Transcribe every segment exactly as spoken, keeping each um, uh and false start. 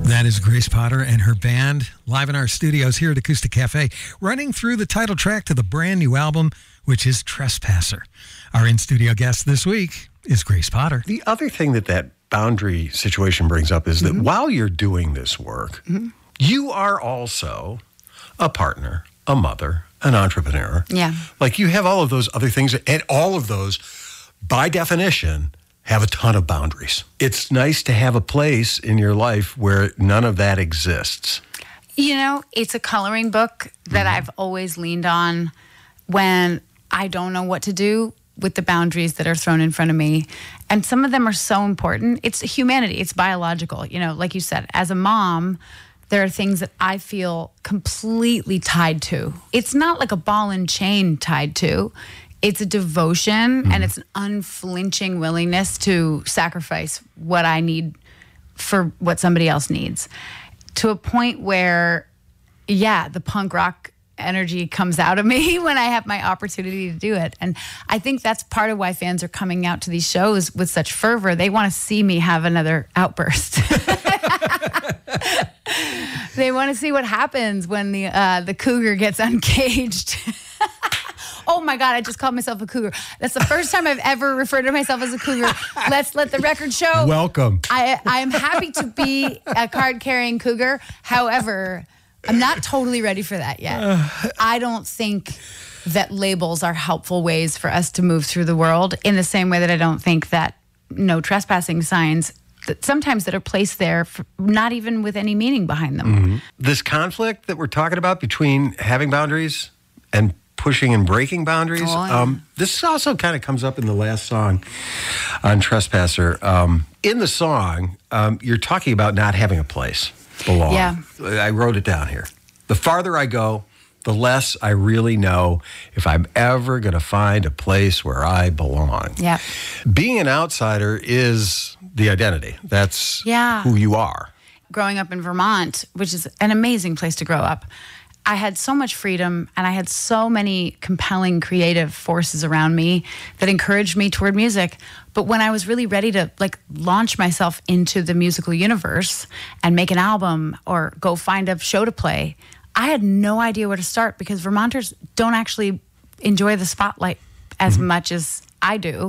That is Grace Potter and her band live in our studios here at Acoustic Cafe, running through the title track to the brand new album, which is Trespasser. Our in-studio guest this week is Grace Potter. The other thing that that boundary situation brings up is that mm-hmm. while you're doing this work, mm-hmm. you are also a partner, a mother, an entrepreneur. Yeah. Like you have all of those other things, and all of those, by definition, have a ton of boundaries. It's nice to have a place in your life where none of that exists. You know, it's a coloring book that mm-hmm. I've always leaned on when I don't know what to do with the boundaries that are thrown in front of me. And some of them are so important. It's humanity. It's biological. You know, like you said, as a mom, there are things that I feel completely tied to. It's not like a ball and chain tied to. It's a devotion mm. and it's an unflinching willingness to sacrifice what I need for what somebody else needs, to a point where, yeah, the punk rock energy comes out of me when I have my opportunity to do it. And I think that's part of why fans are coming out to these shows with such fervor. They want to see me have another outburst. They want to see what happens when the uh, the cougar gets uncaged. Oh my God, I just called myself a cougar. That's the first time I've ever referred to myself as a cougar. Let's let the record show. Welcome. I I am happy to be a card-carrying cougar. However, I'm not totally ready for that yet. I don't think that labels are helpful ways for us to move through the world, in the same way that I don't think that no trespassing signs that sometimes that are placed there for not even with any meaning behind them. Mm-hmm. This conflict that we're talking about between having boundaries and pushing and breaking boundaries. Oh, yeah. um, this also kind of comes up in the last song on Trespasser. Um, in the song, um, you're talking about not having a place belong. Yeah. I wrote it down here. The farther I go, the less I really know if I'm ever going to find a place where I belong. Yeah. Being an outsider is the identity. That's yeah. who you are. Growing up in Vermont, which is an amazing place to grow up, I had so much freedom and I had so many compelling creative forces around me that encouraged me toward music. But when I was really ready to like launch myself into the musical universe and make an album or go find a show to play, I had no idea where to start, because Vermonters don't actually enjoy the spotlight as mm-hmm. much as I do.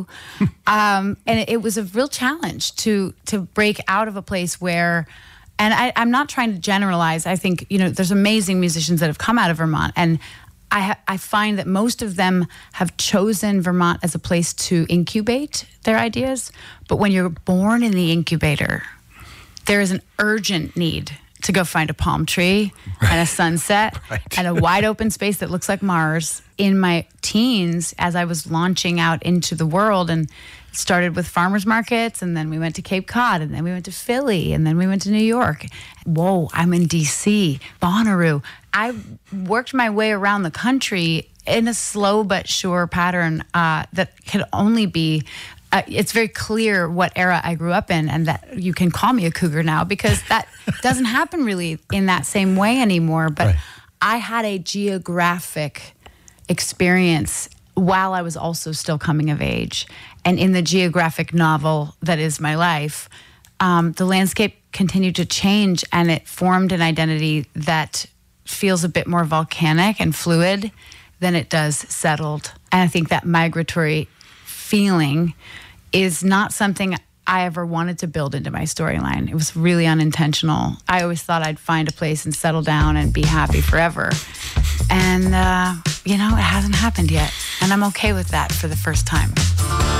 um, and it, it was a real challenge to to break out of a place where, and I, I'm not trying to generalize. I think, you know, there's amazing musicians that have come out of Vermont, and I, ha- I find that most of them have chosen Vermont as a place to incubate their ideas. But when you're born in the incubator, there is an urgent need to go find a palm tree right. and a sunset right. and a wide open space that looks like Mars. In my teens, as I was launching out into the world, and started with farmers markets, and then we went to Cape Cod, and then we went to Philly, and then we went to New York. Whoa, I'm in D C, Bonnaroo. I worked my way around the country in a slow but sure pattern uh, that could only be, uh, it's very clear what era I grew up in, and that you can call me a cougar now, because that doesn't happen really in that same way anymore. But right. I had a geographic experience while I was also still coming of age. And in the geographic novel that is my life, um, the landscape continued to change, and it formed an identity that feels a bit more volcanic and fluid than it does settled. And I think that migratory feeling is not something I ever wanted to build into my storyline. It was really unintentional. I always thought I'd find a place and settle down and be happy forever. And, uh, you know, it hasn't happened yet. And I'm okay with that for the first time.